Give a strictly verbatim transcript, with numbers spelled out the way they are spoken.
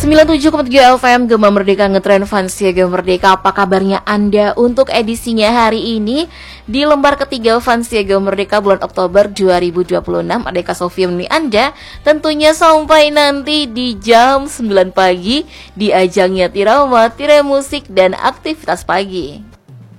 sembilan puluh tujuh koma tujuh F M Gema Merdeka Ngetrend Fans ya Gema Merdeka. Apa kabarnya Anda untuk edisinya hari ini di lembar ketiga Fans ya Gema Merdeka bulan Oktober dua ribu dua puluh enam. Ada Kak Sofia menemani Anda tentunya sampai nanti di jam sembilan pagi di ajang Nyetirama, Tire Musik dan Aktivitas Pagi.